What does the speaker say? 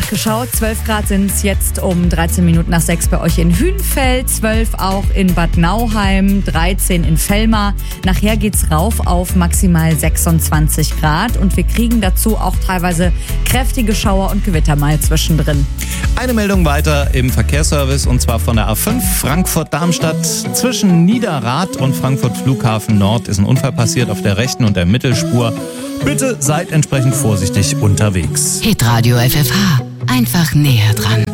wird geschaut. 12 Grad sind es jetzt um 13 Minuten nach 6 bei euch in Hünfeld, 12 auch in Bad Nauheim, 13 in Vellmar. Nachher geht's rauf auf maximal 26 Grad und wir kriegen dazu auch teilweise kräftige Schauer und Gewitter mal zwischendrin. Eine Meldung weiter im Verkehrsservice und zwar von der A5 Frankfurt-Darmstadt. Zwischen Niederrad und Frankfurt Flughafen Nord ist ein Unfall passiert auf der rechten und der Mittelspur. Bitte seid entsprechend vorsichtig unterwegs. Hitradio FFH. Einfach näher dran.